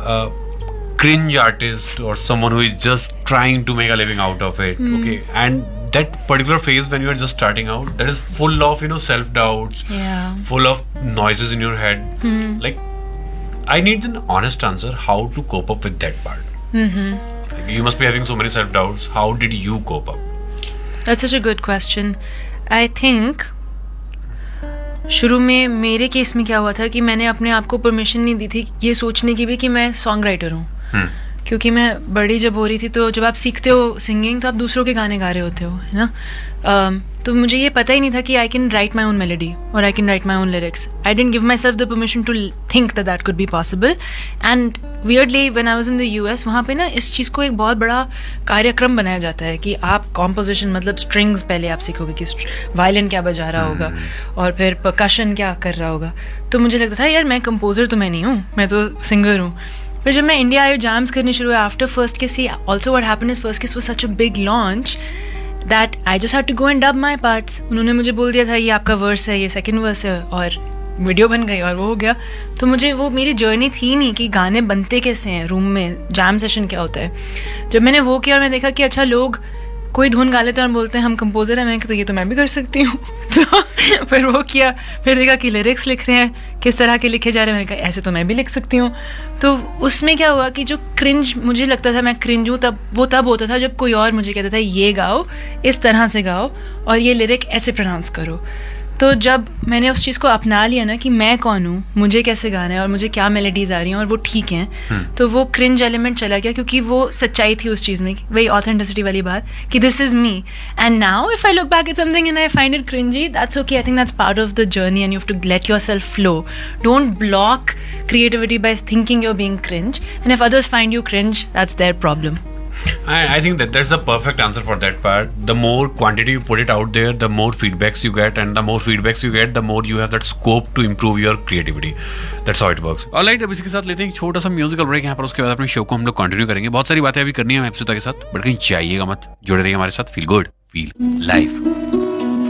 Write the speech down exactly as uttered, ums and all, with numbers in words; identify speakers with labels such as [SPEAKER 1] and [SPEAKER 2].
[SPEAKER 1] uh, cringe artist or someone who is just trying to make a living out of it. Mm. Okay, and that particular phase when you are just starting out, that is full of, you know, self doubts,
[SPEAKER 2] yeah,
[SPEAKER 1] full of noises in your head.
[SPEAKER 2] Mm.
[SPEAKER 1] Like, I need an honest answer how to cope up with that part.
[SPEAKER 2] Mm-hmm.
[SPEAKER 1] Like, you must be having so many self doubts. How did you cope up?
[SPEAKER 2] That's such a good question. I think शुरू में मेरे case में क्या हुआ था कि मैंने अपने आप को परमिशन नहीं दी थी ये सोचने की भी कि मैं सॉन्ग राइटर हूँ.
[SPEAKER 1] hmm.
[SPEAKER 2] क्योंकि मैं बड़ी जब हो रही थी तो जब आप सीखते हो सिंगिंग तो आप दूसरों के गाने गा रहे होते हो, है ना. um, तो मुझे ये पता ही नहीं था कि I can write my own melody और I can write my own lyrics. I dent give my self the permission to think that that could be possible. And weirdly when I was in the US, वहाँ पे ना इस चीज़ को एक बहुत बड़ा कार्यक्रम बनाया जाता है कि आप कॉम्पोजिशन मतलब स्ट्रिंग्स पहले आप सीखोगे कि वायलिन क्या बजा रहा होगा और फिर परकशन क्या कर रहा होगा. तो मुझे लगता था यार मैं कंपोजर तो मैं नहीं हूँ, मैं तो सिंगर हूँ. फिर जब मैं इंडिया आई जैम्स करनी शुरू हुआ आफ्टर फर्स्ट के सी also what happened is first case was such a big launch that I just had to go and dub my parts. उन्होंने मुझे बोल दिया था ये आपका वर्स है, ये सेकंड वर्स है और वीडियो बन गई और वो हो गया. तो मुझे वो मेरी जर्नी थी नहीं कि गाने बनते कैसे हैं, रूम में जैम सेशन क्या होता है. जब मैंने वो किया और मैं देखा कि अच्छा लोग कोई धुन गा लेते हैं और बोलते हैं हम कंपोजर हैं, मैंने कहा तो ये तो मैं भी कर सकती हूँ. तो फिर वो किया, फिर देखा कि लिरिक्स लिख रहे हैं किस तरह के लिखे जा रहे हैं, मैंने कहा ऐसे तो मैं भी लिख सकती हूँ. तो उसमें क्या हुआ कि जो क्रिंज मुझे लगता था मैं क्रिंज हूँ तब वो तब होता था जब कोई और मुझे कहता था ये गाओ, इस तरह से गाओ और ये लिरिक ऐसे प्रोनाउंस करो. तो जब मैंने उस चीज़ को अपना लिया ना कि मैं कौन हूँ, मुझे कैसे गाना है और मुझे क्या मेलोडीज आ रही हैं और वो ठीक हैं, hmm. तो वो क्रिंज एलिमेंट चला गया क्योंकि वो सच्चाई थी उस चीज़ में, वही ऑथेंटिसिटी वाली बात कि this is me. And now if I look back at something and I find it cringey, that's okay. I think that's part of the journey and you have to late yourself flow. Don't block creativity by thinking you're being cringe, and if others find you cringe, that's their problem.
[SPEAKER 1] I, I think that that's the perfect answer for that part. The more quantity you put it out there, the more feedbacks you get, and the more feedbacks you get, the more you have that scope to improve your creativity. That's how it works. Alright, अब इसी के साथ लेते हैं एक छोटा सा musical break यहाँ पर. उसके बाद अपने शो को हम लोग कंटिन्यू करेंगे. बहुत सारी बातें अभी करनी है हमें एपिसोड के साथ, बट कहीं जाइएगा मत, जुड़े रहिए हमारे साथ. Feel good, feel life.